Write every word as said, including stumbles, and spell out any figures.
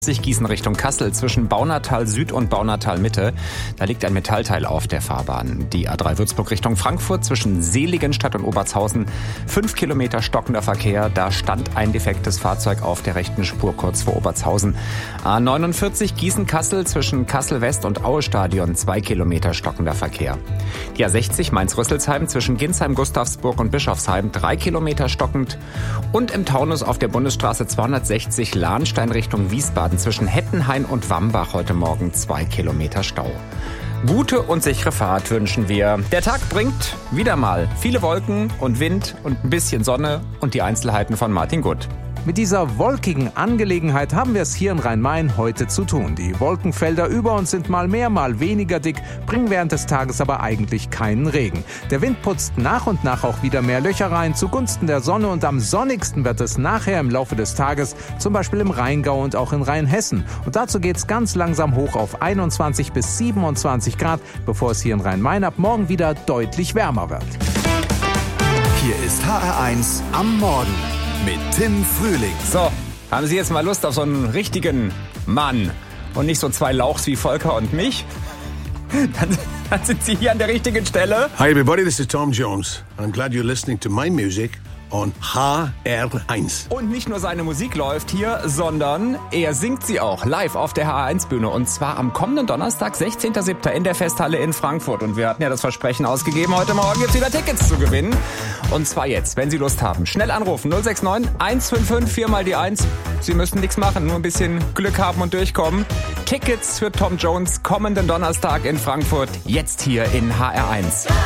Gießen Richtung Kassel zwischen Baunatal Süd und Baunatal Mitte. Da liegt ein Metallteil auf der Fahrbahn. Die A drei Würzburg Richtung Frankfurt zwischen Seligenstadt und Obertshausen. Fünf Kilometer stockender Verkehr. Da stand ein defektes Fahrzeug auf der rechten Spur kurz vor Obertshausen. A neunundvierzig Gießen-Kassel zwischen Kassel West und Aue-Stadion. Zwei Kilometer stockender Verkehr. Die A sechzig Mainz-Rüsselsheim zwischen Ginsheim, Gustavsburg und Bischofsheim. Drei Kilometer stockend. Und im Taunus auf der Bundesstraße zweihundertsechzig Lahnstein Richtung Wiesbaden. Zwischen Hettenhain und Wambach heute Morgen zwei Kilometer Stau. Gute und sichere Fahrt wünschen wir. Der Tag bringt wieder mal viele Wolken und Wind und ein bisschen Sonne und die Einzelheiten von Martin Gutt. Mit dieser wolkigen Angelegenheit haben wir es hier in Rhein-Main heute zu tun. Die Wolkenfelder über uns sind mal mehr, mal weniger dick, bringen während des Tages aber eigentlich keinen Regen. Der Wind putzt nach und nach auch wieder mehr Löcher rein zugunsten der Sonne und am sonnigsten wird es nachher im Laufe des Tages, zum Beispiel im Rheingau und auch in Rheinhessen. Und dazu geht es ganz langsam hoch auf einundzwanzig bis siebenundzwanzig Grad, bevor es hier in Rhein-Main ab morgen wieder deutlich wärmer wird. Hier ist H R eins am Morgen mit Tim Frühling. So, haben Sie jetzt mal Lust auf so einen richtigen Mann und nicht so zwei Lauchs wie Volker und mich? Dann, dann sind Sie hier an der richtigen Stelle. Hi everybody, this is Tom Jones. I'm glad you're listening to my music on H R eins. Und nicht nur seine Musik läuft hier, sondern er singt sie auch live auf der H R eins Bühne. Und zwar am kommenden Donnerstag, sechzehnten siebten in der Festhalle in Frankfurt. Und wir hatten ja das Versprechen ausgegeben, heute Morgen jetzt wieder Tickets zu gewinnen. Und zwar jetzt, wenn Sie Lust haben. Schnell anrufen, null sechs neun eins fünf fünf vier mal die eins. Sie müssen nichts machen, nur ein bisschen Glück haben und durchkommen. Tickets für Tom Jones kommenden Donnerstag in Frankfurt, jetzt hier in H R eins.